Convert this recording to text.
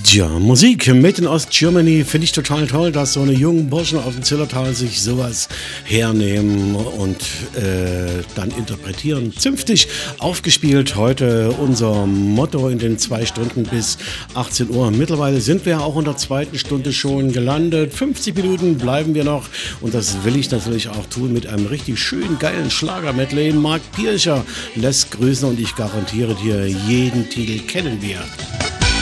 Ja, Musik made in Ostgermany finde ich total toll, dass so eine jungen Burschen aus dem Zillertal sich sowas hernehmen und dann interpretieren. Zünftig aufgespielt heute unser Motto in den 2 Stunden bis 18 Uhr. Mittlerweile sind wir auch in der zweiten Stunde schon gelandet. 50 Minuten bleiben wir noch und das will ich natürlich auch tun mit einem richtig schönen, geilen Schlager-Medley. Mark Pircher lässt grüßen und ich garantiere dir, jeden Titel kennen wir.